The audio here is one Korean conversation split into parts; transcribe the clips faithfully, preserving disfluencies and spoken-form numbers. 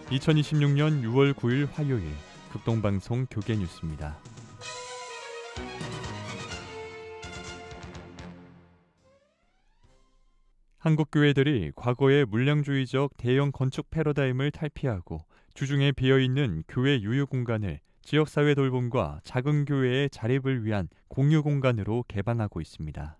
이천이십육 년 유월 구일 화요일 극동방송 교계 뉴스입니다. 한국 교회들이 과거의 물량주의적 대형 건축 패러다임을 탈피하고 주중에 비어있는 교회 유휴 공간을 지역사회 돌봄과 작은 교회의 자립을 위한 공유 공간으로 개방하고 있습니다.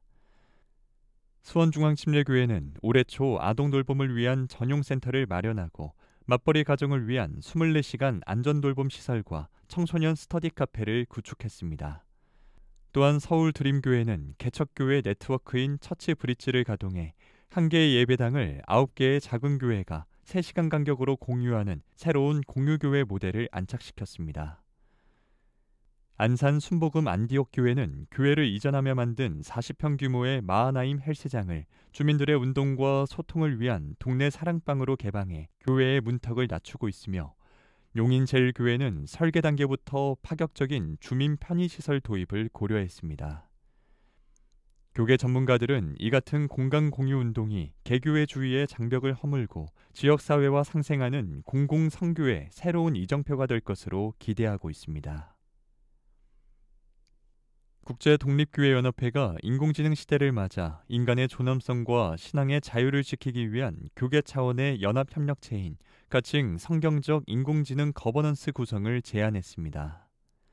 수원중앙침례교회는 올해 초 아동 돌봄을 위한 전용센터를 마련하고 맞벌이 가정을 위한 이십사 시간 안전돌봄 시설과 청소년 스터디 카페를 구축했습니다. 또한 서울드림교회는 개척교회 네트워크인 처치 브릿지를 가동해 한 개의 예배당을 아홉 개의 작은 교회가 세 시간 간격으로 공유하는 새로운 공유교회 모델을 안착시켰습니다. 안산 순복음 안디옥 교회는 교회를 이전하며 만든 사십 평 규모의 마하나임 헬스장을 주민들의 운동과 소통을 위한 동네 사랑방으로 개방해 교회의 문턱을 낮추고 있으며 용인제일교회는 설계 단계부터 파격적인 주민 편의시설 도입을 고려했습니다. 교계 전문가들은 이 같은 공간 공유 운동이 개교회 주위의 장벽을 허물고 지역사회와 상생하는 공공성교의 새로운 이정표가 될 것으로 기대하고 있습니다. 국제독립교회연합회가 인공지능 시대를 맞아 인간의 존엄성과 신앙의 자유를 지키기 위한 교계 차원의 연합협력체인 가칭 성경적 인공지능 거버넌스 구성을 제안했습니다.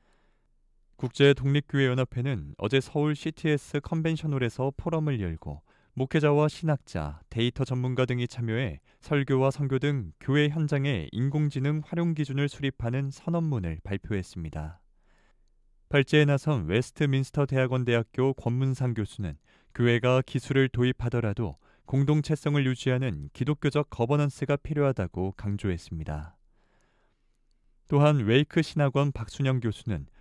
국제독립교회연합회는 어제 서울 씨티에스 컨벤션홀에서 포럼을 열고 목회자와 신학자, 데이터 전문가 등이 참여해 설교와 선교 등 교회 현장의 인공지능 활용 기준을 수립하는 선언문을 발표했습니다. 발제에 나선 웨스트민스터 대학원 대학교 권문상 교수는 교회가 기술을 도입하더라도 공동체성을 유지하는 기독교적 거버넌스가 필요하다고 강조했습니다. 또한 웨이크 신학원 박순영 교수는